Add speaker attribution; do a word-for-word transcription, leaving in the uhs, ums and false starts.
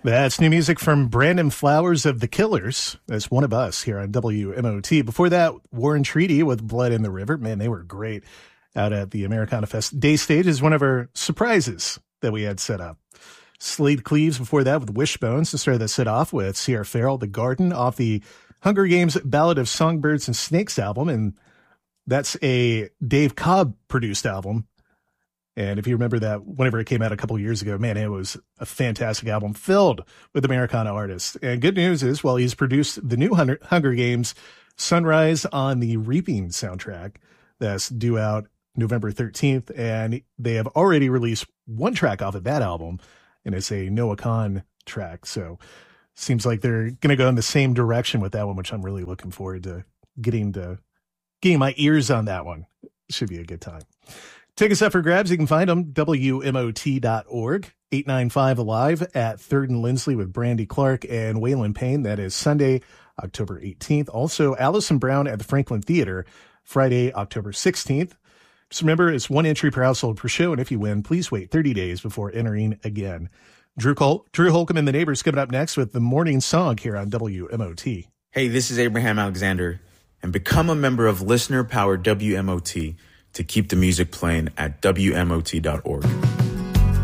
Speaker 1: That's new music from Brandon Flowers of The Killers. That's One of Us here on W M O T. Before that, War and Treaty with Blood in the River. Man, they were great out at the Americana Fest Day Stage is one of our surprises that we had set up. Slade Cleaves before that with Wishbones to start that set off with Sierra Farrell, The Garden off the Hunger Games Ballad of Songbirds and Snakes album. And that's a Dave Cobb produced album. And if you remember that, whenever it came out a couple years ago, man, it was a fantastic album filled with Americana artists. And good news is, well, he's produced the new Hunger Games Sunrise on the Reaping soundtrack that's due out November thirteenth. And they have already released one track off of that album, and it's a Noah Kahan track. So seems like they're going to go in the same direction with that one, which I'm really looking forward to getting to getting my ears on that one. Should be a good time. Tickets up for grabs. You can find them, W M O T dot org, eight ninety-five Alive at third and Lindsley with Brandy Clark and Waylon Payne. That is Sunday, October eighteenth. Also, Allison Brown at the Franklin Theater, Friday, October sixteenth. Just remember, it's one entry per household per show, and if you win, please wait thirty days before entering again. Drew, Col- Drew Holcomb and the Neighbors coming up next with the morning song here on W M O T.
Speaker 2: Hey, this is Abraham Alexander, and become a member of Listener Powered W M O T to keep the music playing at W M O T dot org.